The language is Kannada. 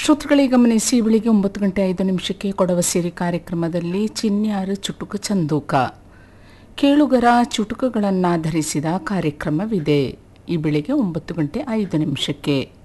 ಶ್ರೋತೃಗಳಿಗೆ ಗಮನಿಸಿ, ಬೆಳಿಗ್ಗೆ 9:05 ಕೊಡವ ಸಿರಿ ಕಾರ್ಯಕ್ರಮದಲ್ಲಿ ಚಿನ್ಯಾರು ಚುಟುಕು ಚಂದೂಕ ಕೇಳುಗರ ಚುಟುಕುಗಳನ್ನಾಧರಿಸಿದ ಕಾರ್ಯಕ್ರಮವಿದೆ. ಈ ಬೆಳಿಗ್ಗೆ 9:05